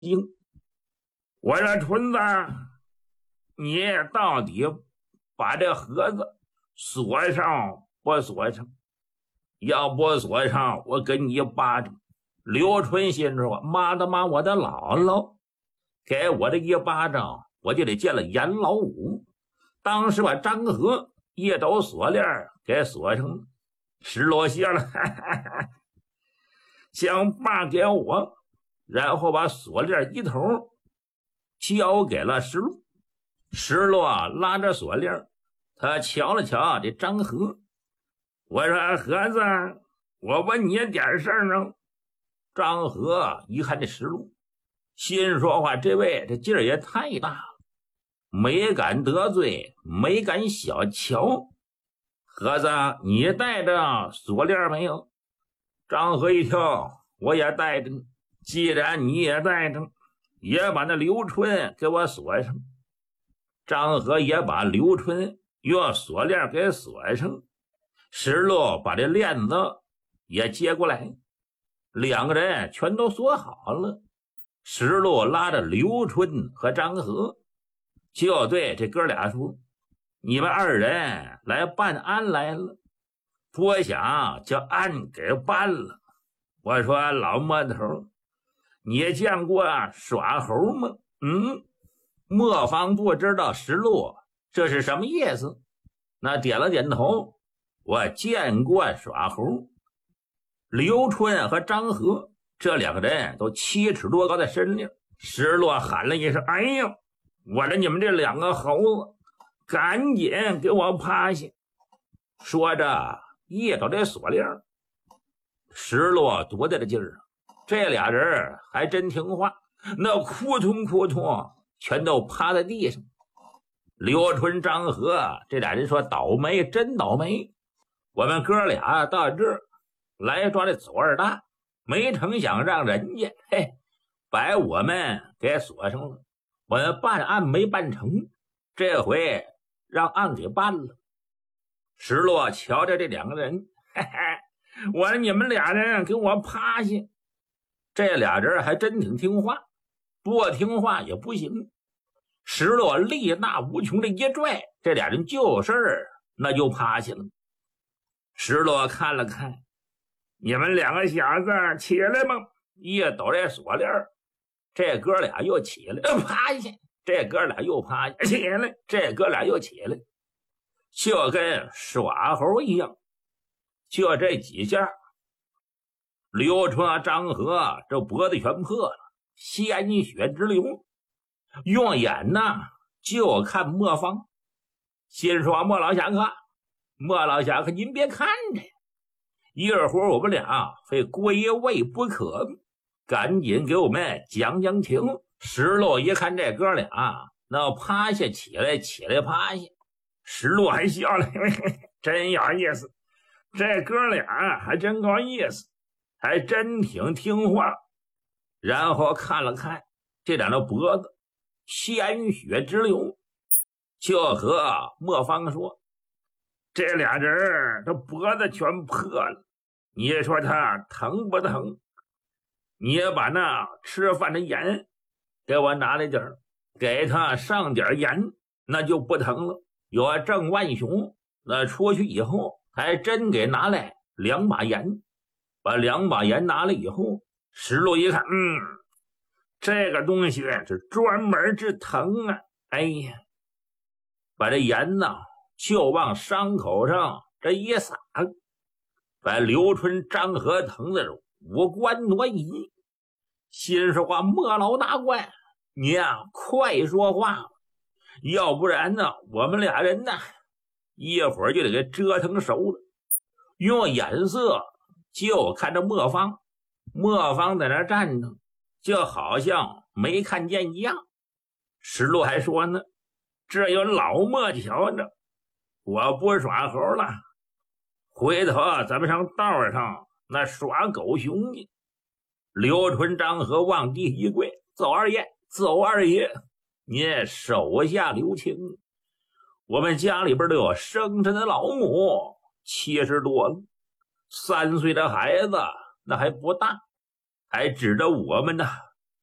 惊。我说春子，你到底把这盒子锁上不锁上？要不锁上，我给你一巴掌。刘春心说：妈的妈，我的姥姥给我的一巴掌，我就得见了阎老五。当时把张和一抖锁链给锁上了。石落谢了，哈哈哈，将把给我，然后把锁链一头交给了石路。石落拉着锁链，他瞧了瞧这张和，我说盒子，我问你点事儿呢。张和一看这石路，心说话，这位这劲儿也太大了，没敢得罪，没敢小瞧。盒子，你带着锁链没有？张和一听，我也带着。既然你也带着，也把那刘春给我锁上。张和也把刘春用锁链给锁上。石路把这链子也接过来，两个人全都锁好了。石路拉着刘春和张和，就对这哥俩说：你们二人来办案来了，不想将案给办了。我说老摸头，你见过耍猴吗？磨坊不知道石路这是什么意思？那点了点头，我见过耍猴。刘春和张和这两个人都7尺多高的身量。石路喊了一声：哎呀，我的你们这两个猴子，赶紧给我趴下！说着一抖这锁链。石路多大的劲儿啊，这俩人还真听话，那扑通扑通全都趴在地上。刘春张和这俩人说：倒霉，真倒霉，我们哥俩到这儿来抓这左二大，没成想让人家把我们给锁上了。我们办案没办成，这回让案给办了。石路瞧着这两个人，我说你们俩人给我趴下。这俩人还真挺听话，不听话也不行。石路力大无穷的一拽，这俩人就事儿那就趴下了。石路看了看，你们两个小子起来吧，一抖这锁链，这哥俩又起来，趴下，这哥俩又趴下，起来，这哥俩又起来，就跟耍猴一样。就这几下，刘春和张和这脖子全破了，鲜血直流，用眼呢就看磨坊，心说莫老侠客，莫老侠客您别看着，一会儿我们俩非归位不可，赶紧给我们讲讲情。石路一看这哥俩那趴下起来，起来趴下，石路还笑了，真有意思，这哥俩还真够意思，还真挺听话。然后看了看这俩的脖子，鲜血直流，就和磨坊说：这俩人这脖子全破了，你说他疼不疼？你也把那吃饭的盐给我拿来点，给他上点盐，那就不疼了。有郑万雄那出去以后还真给拿来2把盐，把2把盐拿了以后，石路一看，这个东西是专门治疼啊！哎呀，把这盐呢就往伤口上这一撒，把刘春张和疼的五官挪移。心说话，莫老大官，你快说话，要不然呢我们俩人呢一会儿就得给折腾熟了。用眼色就看着磨坊，磨坊在那站着，就好像没看见一样。石路还说呢，这有老磨瞧着，我不耍猴了，回头咱们上道上那耍狗熊去。刘春张和往地一跪，走二爷，走二爷，你手下留情，我们家里边都有生着的老母，70多了，3岁的孩子那还不大，还指着我们呢，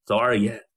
早而言，